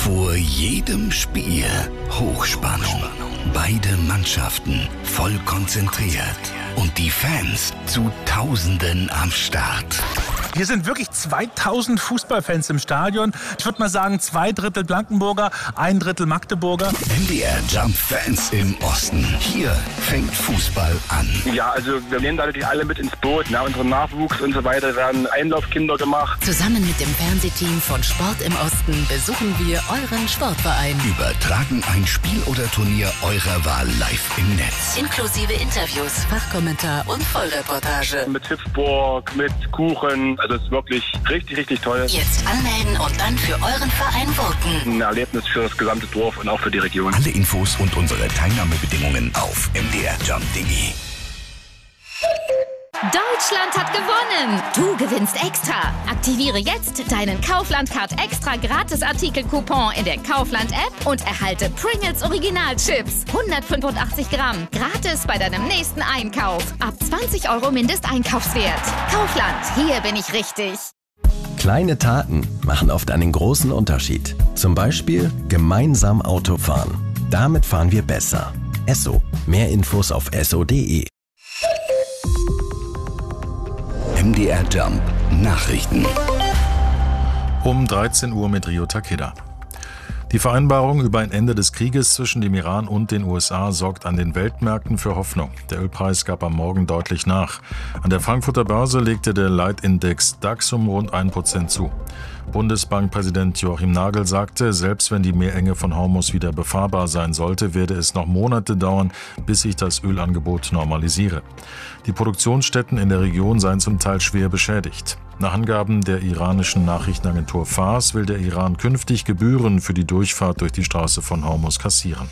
Vor jedem Spiel Hochspannung. Beide Mannschaften voll konzentriert. Und die Fans zu Tausenden am Start. Hier sind wirklich 2000 Fußballfans im Stadion. Ich würde mal sagen, 2/3 Blankenburger, 1/3 Magdeburger. MDR Jump Fans im Osten. Hier fängt Fußball an. Ja, also wir nehmen da natürlich alle mit ins Boot. Unseren Nachwuchs und so weiter werden Einlaufkinder gemacht. Zusammen mit dem Fernsehteam von Sport im Osten besuchen wir euren Sportverein. Übertragen ein Spiel oder Turnier eurer Wahl live im Netz. Inklusive Interviews, Fachkommentar und Vollreportage. Mit Hüpfburg, mit Kuchen. Also es ist wirklich richtig, richtig toll. Jetzt anmelden und dann für euren Verein voten. Ein Erlebnis für das gesamte Dorf und auch für die Region. Alle Infos und unsere Teilnahmebedingungen auf mdrjump.de. Deutschland hat gewonnen! Du gewinnst extra! Aktiviere jetzt deinen Kaufland-Card extra Gratis-Artikel-Coupon in der Kaufland-App und erhalte Pringles Original-Chips. 185 Gramm. Gratis bei deinem nächsten Einkauf. Ab 20 € Mindesteinkaufswert. Kaufland, hier bin ich richtig. Kleine Taten machen oft einen großen Unterschied. Zum Beispiel gemeinsam Auto fahren. Damit fahren wir besser. Esso. Mehr Infos auf esso.de. MDR Jump Nachrichten. Um 13 Uhr mit Rio Takeda. Die Vereinbarung über ein Ende des Krieges zwischen dem Iran und den USA sorgt an den Weltmärkten für Hoffnung. Der Ölpreis gab am Morgen deutlich nach. An der Frankfurter Börse legte der Leitindex DAX um rund 1% zu. Bundesbankpräsident Joachim Nagel sagte, selbst wenn die Meerenge von Hormuz wieder befahrbar sein sollte, werde es noch Monate dauern, bis sich das Ölangebot normalisiere. Die Produktionsstätten in der Region seien zum Teil schwer beschädigt. Nach Angaben der iranischen Nachrichtenagentur Fars will der Iran künftig Gebühren für die Durchfahrt durch die Straße von Hormuz kassieren.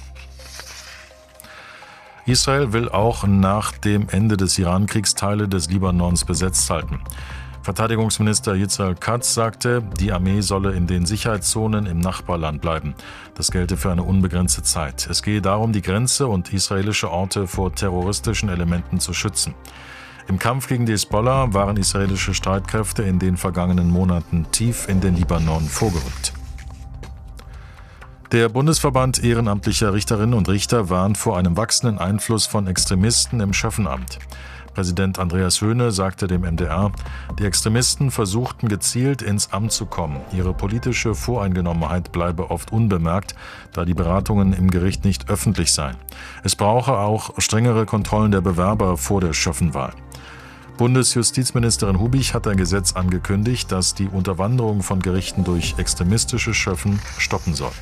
Israel will auch nach dem Ende des Irankriegs Teile des Libanons besetzt halten. Verteidigungsminister Yitzhak Katz sagte, die Armee solle in den Sicherheitszonen im Nachbarland bleiben. Das gelte für eine unbegrenzte Zeit. Es gehe darum, die Grenze und israelische Orte vor terroristischen Elementen zu schützen. Im Kampf gegen die Hisbollah waren israelische Streitkräfte in den vergangenen Monaten tief in den Libanon vorgerückt. Der Bundesverband ehrenamtlicher Richterinnen und Richter warnt vor einem wachsenden Einfluss von Extremisten im Schöffenamt. Präsident Andreas Höhne sagte dem MDR, die Extremisten versuchten gezielt ins Amt zu kommen. Ihre politische Voreingenommenheit bleibe oft unbemerkt, da die Beratungen im Gericht nicht öffentlich seien. Es brauche auch strengere Kontrollen der Bewerber vor der Schöffenwahl. Bundesjustizministerin Hubich hat ein Gesetz angekündigt, das die Unterwanderung von Gerichten durch extremistische Schöffen stoppen soll.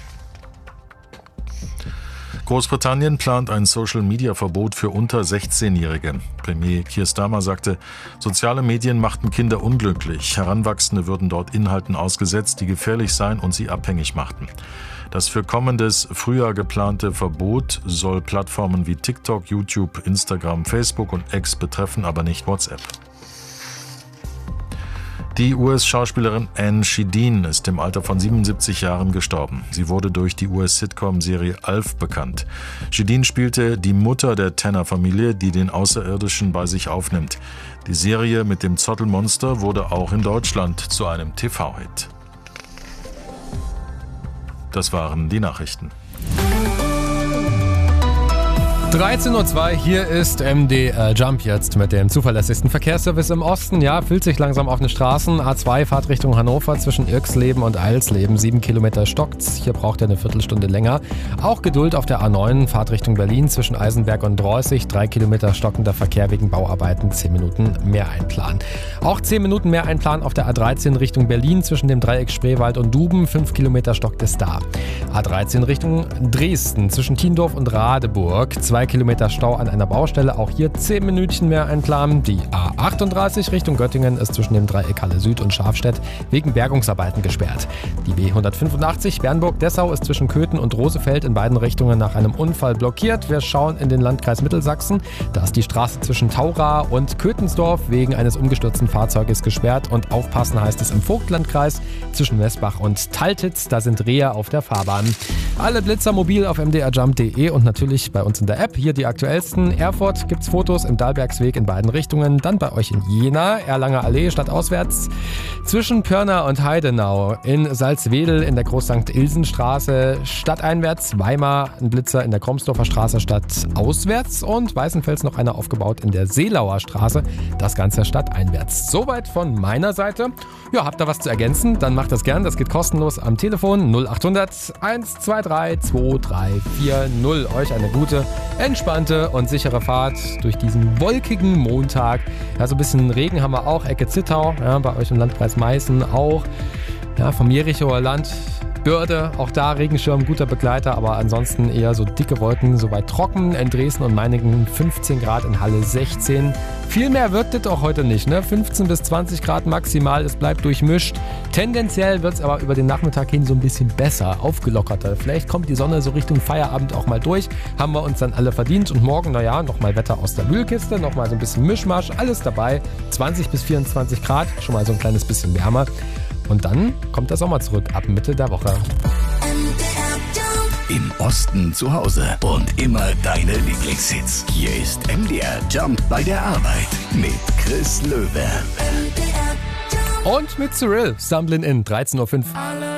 Großbritannien plant ein Social-Media-Verbot für unter 16-Jährige. Premier Keir Starmer sagte, soziale Medien machten Kinder unglücklich. Heranwachsende würden dort Inhalten ausgesetzt, die gefährlich seien und sie abhängig machten. Das für kommendes Frühjahr geplante Verbot soll Plattformen wie TikTok, YouTube, Instagram, Facebook und X betreffen, aber nicht WhatsApp. Die US-Schauspielerin Anne Shideen ist im Alter von 77 Jahren gestorben. Sie wurde durch die US-Sitcom-Serie Alf bekannt. Shideen spielte die Mutter der Tanner-Familie, die den Außerirdischen bei sich aufnimmt. Die Serie mit dem Zottelmonster wurde auch in Deutschland zu einem TV-Hit. Das waren die Nachrichten. 13:02 Uhr, hier ist MDR Jump jetzt mit dem zuverlässigsten Verkehrsservice im Osten. Ja, fühlt sich langsam auf den Straßen. A2 Fahrt Richtung Hannover zwischen Irksleben und Eilsleben. 7 Kilometer stockt's. Hier braucht ihr eine Viertelstunde länger. Auch Geduld auf der A9 Fahrt Richtung Berlin zwischen Eisenberg und Droßig. 3 Kilometer stockender Verkehr wegen Bauarbeiten. 10 Minuten mehr einplanen. Auch 10 Minuten mehr einplanen auf der A13 Richtung Berlin zwischen dem Dreieck Spreewald und Duben. 5 Kilometer stockt es da. A13 Richtung Dresden zwischen Tiendorf und Radeburg. 2 Kilometer Stau an einer Baustelle, auch hier 10 Minütchen mehr einplanen. Die A38 Richtung Göttingen ist zwischen dem Dreieck Halle Süd und Schafstedt wegen Bergungsarbeiten gesperrt. Die B185 Bernburg-Dessau ist zwischen Köthen und Rosefeld in beiden Richtungen nach einem Unfall blockiert. Wir schauen in den Landkreis Mittelsachsen. Da ist die Straße zwischen Taura und Köthensdorf wegen eines umgestürzten Fahrzeuges gesperrt. Und aufpassen heißt es im Vogtlandkreis zwischen Westbach und Taltitz. Da sind Rehe auf der Fahrbahn. Alle Blitzer mobil auf mdrjump.de und natürlich bei uns in der App. Hier die aktuellsten. Erfurt gibt's Fotos im Dahlbergsweg in beiden Richtungen. Dann bei euch in Jena, Erlanger Allee stadtauswärts. Zwischen Pörna und Heidenau. In Salzwedel in der Groß-St-Ilsen-Straße stadteinwärts. Weimar ein Blitzer in der Kromsdorfer Straße stadtauswärts. Und Weißenfels noch einer aufgebaut in der Seelauer Straße. Das Ganze stadteinwärts. Soweit von meiner Seite. Ja, habt ihr was zu ergänzen? Dann macht das gern. Das geht kostenlos am Telefon 0800 123 2340. Euch eine gute, entspannte und sichere Fahrt durch diesen wolkigen Montag. Ja, so ein bisschen Regen haben wir auch. Ecke Zittau, ja, bei euch im Landkreis Meißen auch. Ja, vom Jerichoer Land. Börde, auch da Regenschirm, guter Begleiter, aber ansonsten eher so dicke Wolken, soweit trocken. In Dresden und Meiningen 15 Grad, in Halle 16. Viel mehr wird das auch heute nicht, ne? 15 bis 20 Grad maximal, es bleibt durchmischt. Tendenziell wird es aber über den Nachmittag hin so ein bisschen besser, aufgelockerter. Vielleicht kommt die Sonne so Richtung Feierabend auch mal durch. Haben wir uns dann alle verdient. Und morgen, naja, nochmal Wetter aus der Wühlkiste, nochmal so ein bisschen Mischmasch, alles dabei. 20 bis 24 Grad, schon mal so ein kleines bisschen wärmer. Und dann kommt der Sommer zurück, ab Mitte der Woche. Im Osten zu Hause und immer deine Lieblingshits. Hier ist MDR Jump bei der Arbeit mit Chris Löwe. Und mit Cyril, Stumblin' In, 13:05 Uhr.